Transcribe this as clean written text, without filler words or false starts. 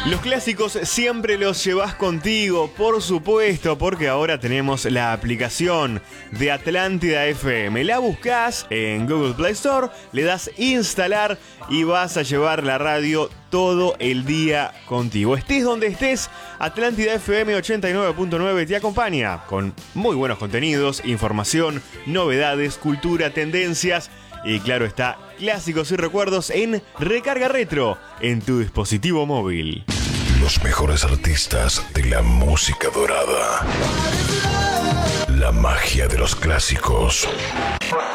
Los clásicos siempre los llevas contigo, por supuesto, porque ahora tenemos la aplicación de Atlántida FM. La buscas en Google Play Store, le das instalar y vas a llevar la radio todo el día contigo. Estés donde estés, Atlántida FM 89.9 te acompaña con muy buenos contenidos, información, novedades, cultura, tendencias y claro está, clásicos y recuerdos en Recarga Retro en tu dispositivo móvil. Los mejores artistas de la música dorada. La magia de los clásicos.